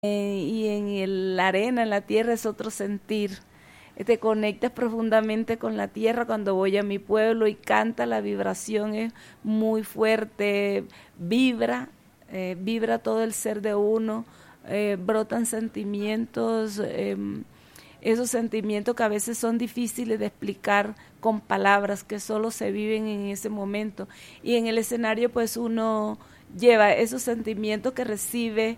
y en la arena, en la tierra, es otro sentir. Te conectas profundamente con la tierra cuando voy a mi pueblo y canta, la vibración es muy fuerte, vibra todo el ser de uno, brotan sentimientos, esos sentimientos que a veces son difíciles de explicar con palabras, que solo se viven en ese momento. Y en el escenario pues uno lleva esos sentimientos que recibe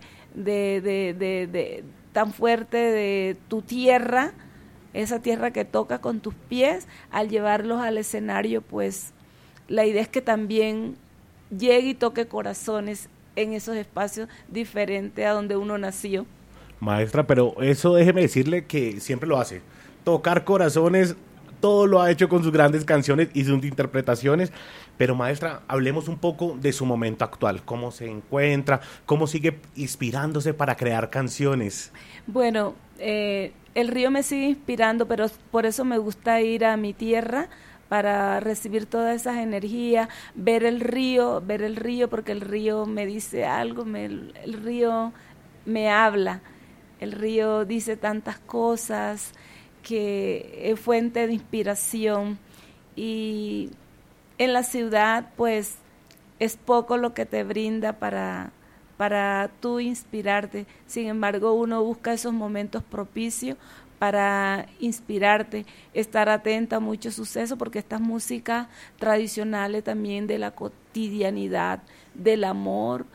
tan fuerte de tu tierra, esa tierra que toca con tus pies, al llevarlos al escenario, pues la idea es que también llegue y toque corazones en esos espacios diferentes a donde uno nació. Maestra, pero eso déjeme decirle que siempre lo hace. Tocar corazones, todo lo ha hecho con sus grandes canciones y sus interpretaciones. Pero maestra, hablemos un poco de su momento actual. ¿Cómo se encuentra? ¿Cómo sigue inspirándose para crear canciones? Bueno, el río me sigue inspirando, pero por eso me gusta ir a mi tierra para recibir todas esas energías, ver el río, porque el río me dice algo, el río me habla, el río dice tantas cosas que es fuente de inspiración. Y en la ciudad pues es poco lo que te brinda para tú inspirarte. Sin embargo, uno busca esos momentos propicios para inspirarte, estar atenta a muchos sucesos, porque estas músicas tradicionales también de la cotidianidad, del amor,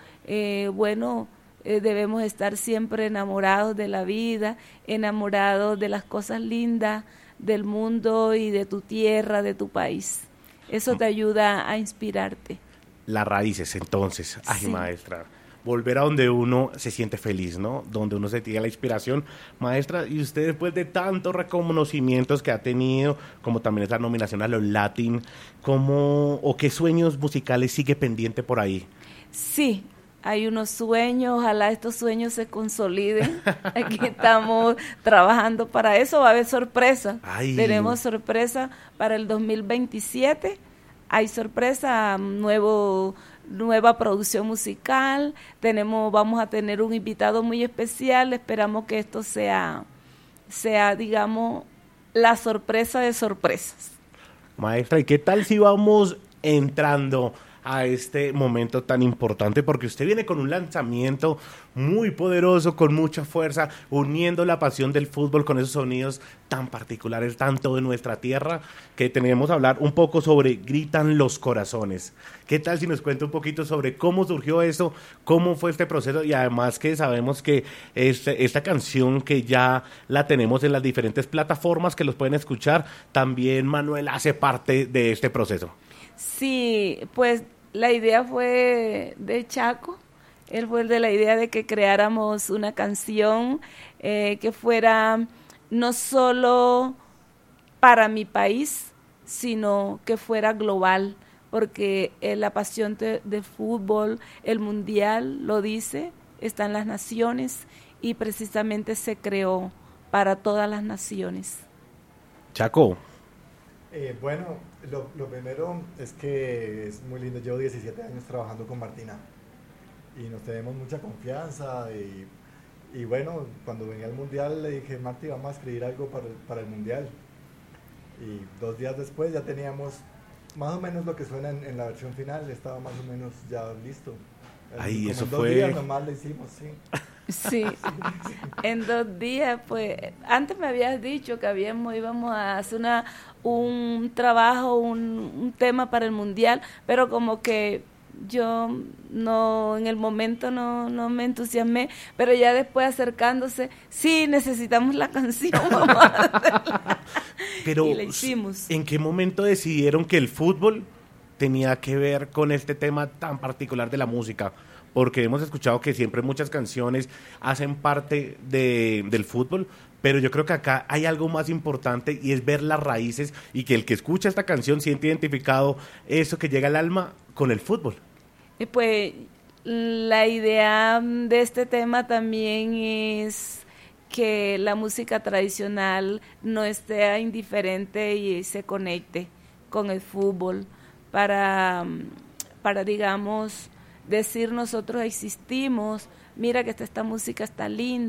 debemos estar siempre enamorados de la vida, enamorados de las cosas lindas del mundo y de tu tierra, de tu país. Eso te ayuda a inspirarte. Las raíces, entonces. Ay, Sí. maestra. Volver a donde uno se siente feliz, ¿no? Donde uno se tiene la inspiración. Maestra, y usted después de tantos reconocimientos que ha tenido, como también esa nominación a los Latin, ¿cómo o qué sueños musicales sigue pendiente por ahí? Sí, hay unos sueños, ojalá estos sueños se consoliden. Aquí estamos trabajando para eso, va a haber sorpresa. Ay. Tenemos sorpresa para el 2027. Hay sorpresa, nueva producción musical. Vamos a tener un invitado muy especial. Esperamos que esto sea, digamos, la sorpresa de sorpresas. Maestra, ¿y qué tal si vamos entrando a este momento tan importante? Porque usted viene con un lanzamiento muy poderoso, con mucha fuerza, uniendo la pasión del fútbol con esos sonidos tan particulares, tanto de nuestra tierra, que tenemos que hablar un poco sobre Gritan los Corazones. ¿Qué tal si nos cuenta un poquito sobre cómo surgió eso, cómo fue este proceso? Y además que sabemos que esta canción que ya la tenemos en las diferentes plataformas que los pueden escuchar, también Manuel hace parte de este proceso. Sí, pues la idea fue de Chaco. Él fue el de la idea de que creáramos una canción que fuera no solo para mi país, sino que fuera global, porque la pasión de fútbol, el mundial lo dice, está en las naciones y precisamente se creó para todas las naciones. Chaco. Bueno, lo primero es que es muy lindo. Llevo 17 años trabajando con Martina y nos tenemos mucha confianza. Y bueno, cuando venía al mundial le dije, Marti, vamos a escribir algo para el mundial. Y 2 días después ya teníamos más o menos lo que suena en la versión final, estaba más o menos ya listo. Ay, como eso en 2 fue. días nomás lo hicimos, sí. Sí, en 2 días, pues, antes me habías dicho que íbamos a hacer un trabajo, un tema para el mundial, pero como que yo no, en el momento no me entusiasmé, pero ya después acercándose, sí, necesitamos la canción, vamos a hacerla. Pero, Y la hicimos. ¿en qué momento decidieron que el fútbol tenía que ver con este tema tan particular de la música? Porque hemos escuchado que siempre muchas canciones hacen parte del fútbol, pero yo creo que acá hay algo más importante y es ver las raíces y que el que escucha esta canción siente identificado eso que llega al alma con el fútbol. Y pues la idea de este tema también es que la música tradicional no esté indiferente y se conecte con el fútbol para digamos, decir nosotros existimos, mira que esta música está linda.